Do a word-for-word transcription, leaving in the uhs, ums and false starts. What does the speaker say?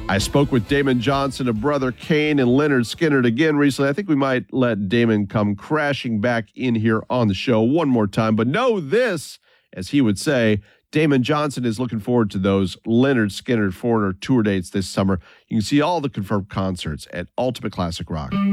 I spoke with Damon Johnson of Brother Kane and Leonard Skinner again recently. I think we might let Damon come crashing back in here on the show one more time. But know this, as he would say, Damon Johnson is looking forward to those Leonard Skinner Foreigner tour dates this summer. You can see all the confirmed concerts at Ultimate Classic Rock.